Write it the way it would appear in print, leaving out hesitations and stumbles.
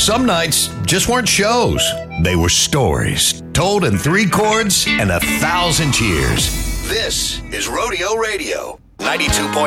some nights just weren't shows. They were stories, told in 3 chords and 1,000 cheers. This is Rodeo Radio, 92.9